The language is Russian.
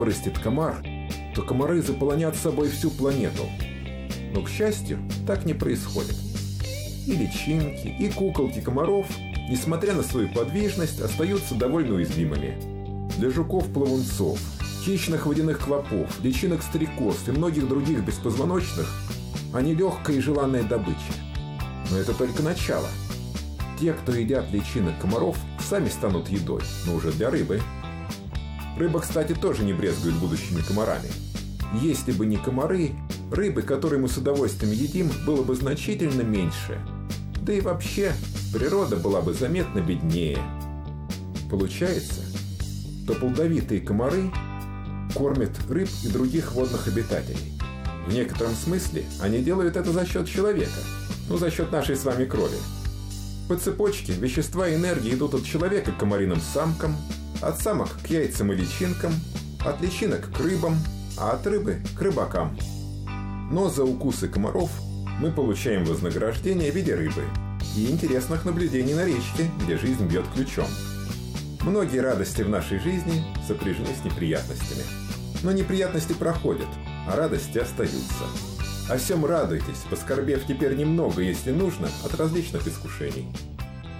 вырастет комар, то комары заполонят собой всю планету. Но, к счастью, так не происходит. И личинки, и куколки комаров, несмотря на свою подвижность, остаются довольно уязвимыми. Для жуков-плавунцов, хищных водяных клопов, личинок-стрекоз и многих других беспозвоночных они легкая и желанная добыча. Но это только начало. Те, кто едят личинок комаров, сами станут едой, но уже для рыбы. Рыба, кстати, тоже не брезгует будущими комарами. Если бы не комары, рыбы, которые мы с удовольствием едим, было бы значительно меньше. Да и вообще, природа была бы заметно беднее. Получается, что плодовитые комары кормят рыб и других водных обитателей. В некотором смысле они делают это за счет человека, за счет нашей с вами крови. По цепочке вещества и энергии идут от человека к комариным самкам, от самок к яйцам и личинкам, от личинок к рыбам, а от рыбы к рыбакам. Но за укусы комаров мы получаем вознаграждение в виде рыбы и интересных наблюдений на речке, где жизнь бьет ключом. Многие радости в нашей жизни сопряжены с неприятностями. Но неприятности проходят, а радости остаются. О всем радуйтесь, поскорбев теперь немного, если нужно, от различных искушений.